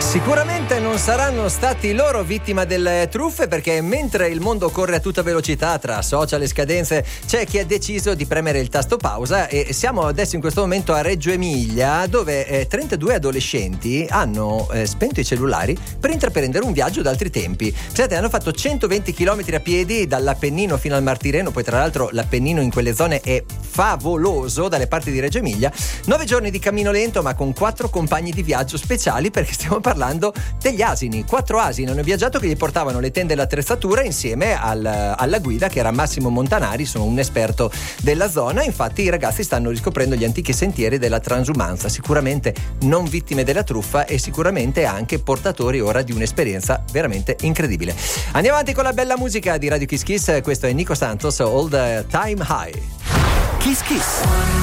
Sicuramente non saranno stati loro vittima delle truffe, perché mentre il mondo corre a tutta velocità tra social e scadenze, c'è chi ha deciso di premere il tasto pausa, e siamo adesso in questo momento a Reggio Emilia, dove 32 adolescenti hanno spento i cellulari per intraprendere un viaggio d'altri tempi. Pensate, hanno fatto 120 km a piedi dall'Appennino fino al Mar Tirreno. Poi tra l'altro l'Appennino in quelle zone è favoloso dalle parti di Reggio Emilia. 9 giorni di cammino lento, ma con 4 compagni di viaggio speciali, perché stiamo parlando degli asini. 4 asini hanno viaggiato, che gli portavano le tende e l'attrezzatura insieme alla guida, che era Massimo Montanari, sono un esperto della zona. Infatti i ragazzi stanno riscoprendo gli antichi sentieri della transumanza, sicuramente non vittime della truffa e sicuramente anche portatori ora di un'esperienza veramente incredibile. Andiamo avanti con la bella musica di Radio Kiss Kiss. Questo è Nico Santos, All the Time High. Kiss Kiss.